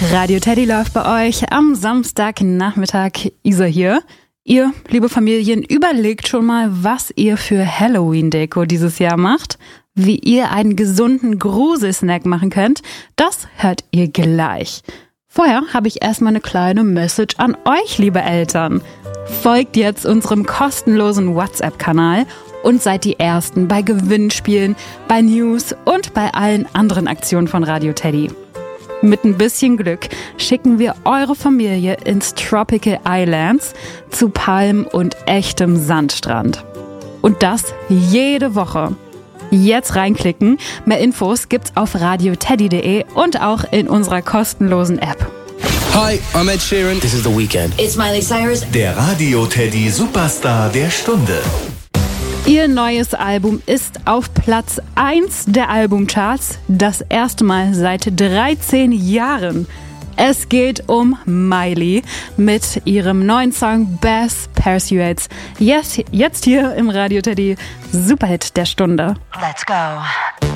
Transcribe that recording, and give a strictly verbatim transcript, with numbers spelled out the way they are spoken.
Radio Teddy läuft bei euch am Samstagnachmittag. Isa hier. Ihr, liebe Familien, überlegt schon mal, was ihr für Halloween-Deko dieses Jahr macht. Wie ihr einen gesunden Gruselsnack machen könnt, das hört ihr gleich. Vorher habe ich erstmal eine kleine Message an euch, liebe Eltern. Folgt jetzt unserem kostenlosen WhatsApp-Kanal und seid die Ersten bei Gewinnspielen, bei News und bei allen anderen Aktionen von Radio Teddy. Mit ein bisschen Glück schicken wir eure Familie ins Tropical Islands zu Palmen und echtem Sandstrand. Und das jede Woche. Jetzt reinklicken. Mehr Infos gibt's auf radio teddy punkt de und auch in unserer kostenlosen App. Hi, I'm Ed Sheeran. This is The Weeknd. It's Miley Cyrus. Der Radio Teddy Superstar der Stunde. Ihr neues Album ist auf Platz eins der Albumcharts, das erste Mal seit dreizehn Jahren. Es geht um Miley mit ihrem neuen Song Best Pursuits. Yes, jetzt hier im Radio Teddy Superhit der Stunde. Let's go.